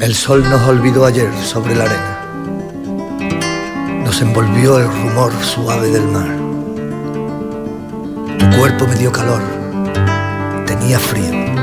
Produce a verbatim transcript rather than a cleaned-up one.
El sol nos olvidó ayer sobre la arena. Nos envolvió el rumor suave del mar. Tu cuerpo me dio calor, tenía frío.